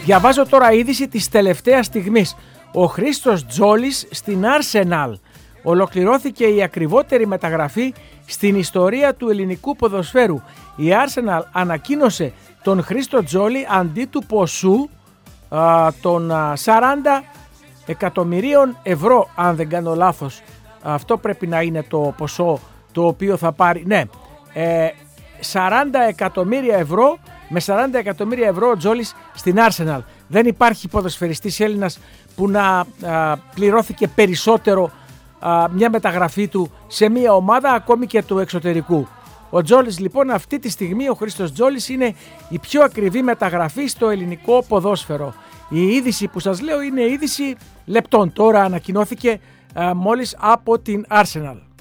Διαβάζω τώρα είδηση της τελευταίας στιγμής. Ο Χρήστος Τζόλης στην Arsenal. Ολοκληρώθηκε η ακριβότερη μεταγραφή στην ιστορία του ελληνικού ποδοσφαίρου. Η Arsenal ανακοίνωσε τον Χρήστο Τζόλη αντί του ποσού των 40 εκατομμυρίων ευρώ, αν δεν κάνω λάθος. Αυτό πρέπει να είναι το ποσό το οποίο θα πάρει. Ναι, 40 εκατομμύρια ευρώ. Με 40 εκατομμύρια ευρώ ο Τζόλης στην Arsenal. Δεν υπάρχει ποδοσφαιριστής Έλληνας που να πληρώθηκε περισσότερο μια μεταγραφή του σε μια ομάδα, ακόμη και του εξωτερικού. Ο Τζόλης λοιπόν, αυτή τη στιγμή ο Χρήστος Τζόλης είναι η πιο ακριβή μεταγραφή στο ελληνικό ποδόσφαιρο. Η είδηση που σας λέω είναι είδηση λεπτών. Τώρα ανακοινώθηκε μόλις από την Arsenal.